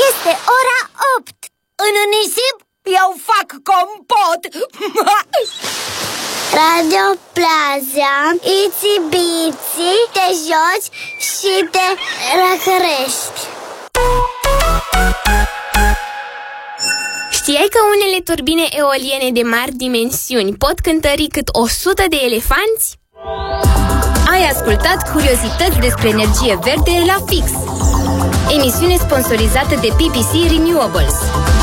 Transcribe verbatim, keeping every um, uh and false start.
Este ora opt. În nisip eu fac compot. Radio Plaza, Itsy Bitsy, te joci și te răcărești. Știai că unele turbine eoliene de mari dimensiuni pot cântări cât o sută de elefanți? Ai ascultat curiozități despre energie verde la Fix, emisiune sponsorizată de P P C Renewables.